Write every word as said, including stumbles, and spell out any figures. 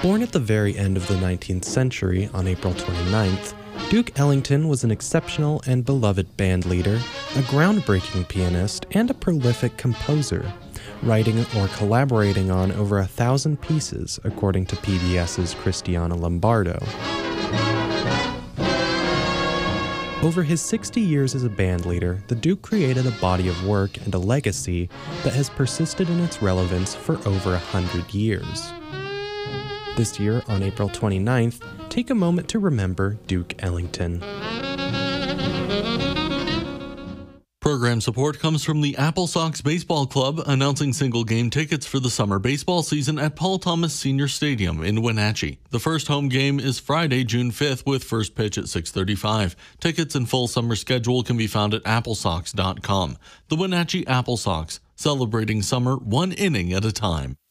Born at the very end of the nineteenth century on April twenty-ninth, Duke Ellington was an exceptional and beloved bandleader, a groundbreaking pianist, and a prolific composer, writing or collaborating on over a thousand pieces, according to P B S's Cristiano Lombardo. Over his sixty years as a bandleader, the Duke created a body of work and a legacy that has persisted in its relevance for over a hundred years. This year, on April twenty-ninth, take a moment to remember Duke Ellington. Program support comes from the Apple Sox Baseball Club, announcing single-game tickets for the summer baseball season at Paul Thomas Senior Stadium in Wenatchee. The first home game is Friday, June fifth, with first pitch at six thirty-five. Tickets and full summer schedule can be found at apple sox dot com. The Wenatchee Apple Sox, celebrating summer one inning at a time.